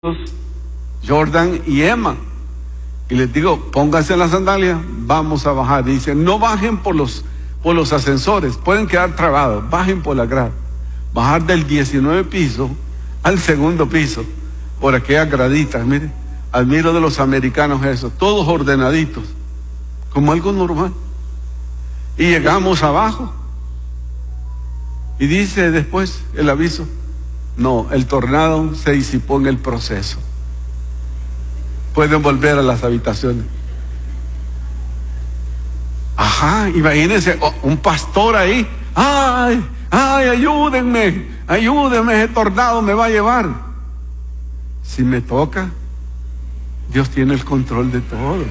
Jordan y Emma, y les digo, pónganse las sandalias, vamos a bajar. Y dicen, no bajen por los ascensores, pueden quedar trabados, bajen por la grada. Bajar del 19 piso al segundo piso, por aquellas graditas. Miren, admiro de los americanos eso, todos ordenaditos, como algo normal. Y llegamos abajo, y dice después el aviso, no, el tornado se disipó en el proceso. Pueden volver a las habitaciones. Ajá, imagínense, un pastor ahí. Ay, ayúdenme, ese tornado me va a llevar. Si me toca, Dios tiene el control de todo.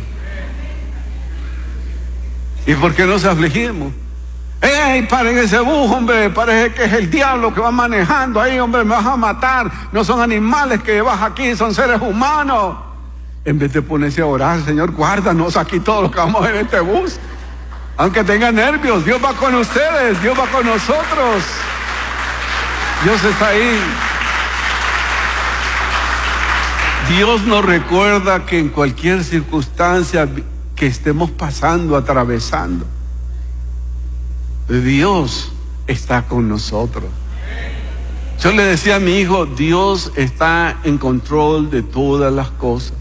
¿Y por qué nos afligimos? ¡Ey, paren ese bus, hombre! Parece que es el diablo que va manejando ahí, hombre, me vas a matar. No son animales que vas aquí, son seres humanos. En vez de ponerse a orar, Señor, guárdanos aquí todos los que vamos en este bus. Aunque tengan nervios, Dios va con ustedes, Dios va con nosotros. Dios está ahí. Dios nos recuerda que en cualquier circunstancia que estemos pasando, atravesando, Dios está con nosotros. Yo le decía a mi hijo, Dios está en control de todas las cosas.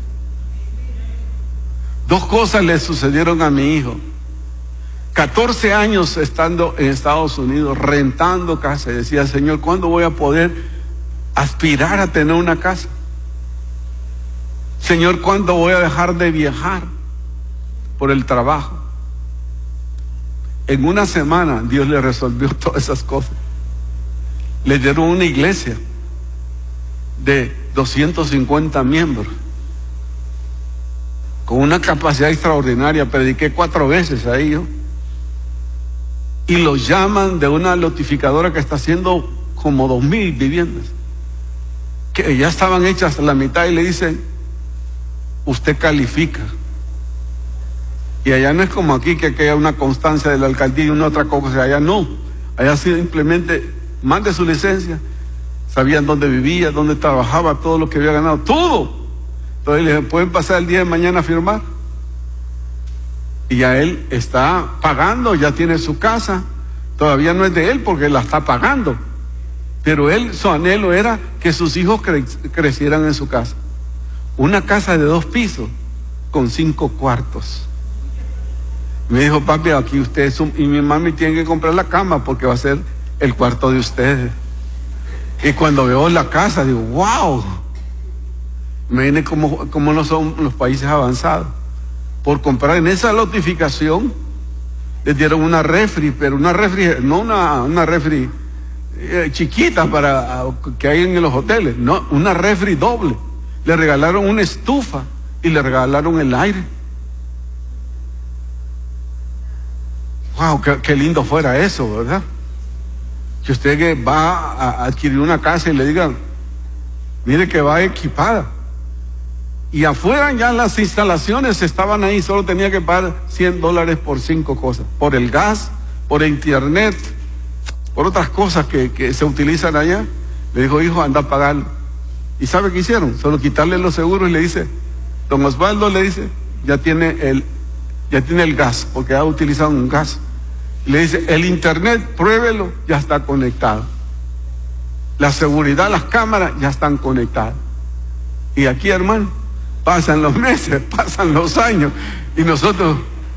Dos cosas le sucedieron a mi hijo. 14 años estando en Estados Unidos, rentando casa, y decía, Señor, ¿cuándo voy a poder aspirar a tener una casa? Señor, ¿cuándo voy a dejar de viajar por el trabajo? En una semana Dios le resolvió todas esas cosas. Le dieron una iglesia de 250 miembros, con una capacidad extraordinaria. Prediqué 4 veces ahí yo. Y los llaman de una lotificadora que está haciendo como 2,000 viviendas, que ya estaban hechas a la mitad, y le dicen, usted califica. Y allá no es como aquí, que hay una constancia de la alcaldía y una otra cosa. Allá no, allá simplemente mande su licencia. Sabían dónde vivía, dónde trabajaba, todo lo que había ganado, todo. Entonces le pueden pasar el día de mañana a firmar. Y ya él está pagando, ya tiene su casa. Todavía no es de él porque la está pagando, pero él, su anhelo era que sus hijos crecieran en su casa. Una casa de 2 pisos con 5 cuartos. Me dijo, papi, aquí ustedes y mi mami tienen que comprar la cama porque va a ser el cuarto de ustedes. Y cuando veo la casa, digo, wow. Imaginen cómo no son los países avanzados. Por comprar en esa lotificación, les dieron una refri, pero una refri, no una refri chiquita para que hay en los hoteles, no, una refri doble. Le regalaron una estufa y le regalaron el aire. Wow, qué lindo fuera eso, ¿verdad? Que usted va a adquirir una casa y le digan, mire que va equipada. Y afuera ya las instalaciones estaban ahí, solo tenía que pagar $100 por 5 cosas, por el gas, por internet, por otras cosas que se utilizan allá. Le dijo, hijo, anda a pagarlo. ¿Y sabe qué hicieron? Solo quitarle los seguros, y le dice, don Osvaldo, le dice, ya tiene el gas, porque ha utilizado un gas. Le dice, el internet, pruébelo, ya está conectado. La seguridad, las cámaras ya están conectadas. Y aquí, hermano, pasan los meses, pasan los años, y nosotros,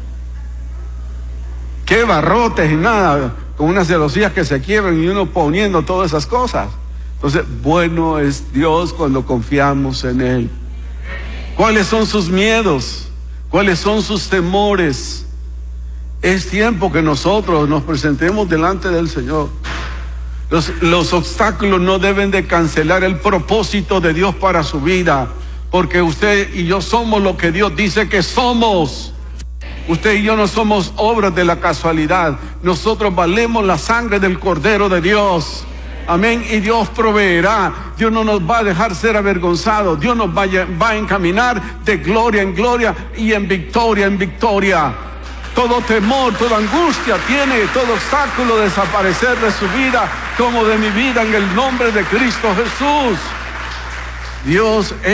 qué barrotes y nada, con unas celosías que se quiebran y uno poniendo todas esas cosas. Entonces, bueno es Dios cuando confiamos en Él. ¿Cuáles son sus miedos? ¿Cuáles son sus temores? Es tiempo que nosotros nos presentemos delante del Señor. Los obstáculos no deben de cancelar el propósito de Dios para su vida, porque usted y yo somos lo que Dios dice que somos. Usted y yo no somos obras de la casualidad. Nosotros valemos la sangre del Cordero de Dios. Amén. Y Dios proveerá. Dios no nos va a dejar ser avergonzados. Dios nos va a encaminar de gloria en gloria y en victoria en victoria. Todo temor, toda angustia tiene, todo obstáculo desaparecer de su vida como de mi vida en el nombre de Cristo Jesús. Dios